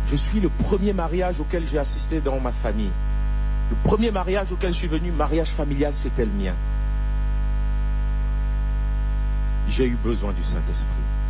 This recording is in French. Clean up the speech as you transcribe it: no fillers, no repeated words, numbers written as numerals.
Je suis le premier mariage auquel j'ai assisté dans ma famille. Le premier mariage auquel je suis venu, mariage familial, c'était le mien. J'ai eu besoin du Saint-Esprit.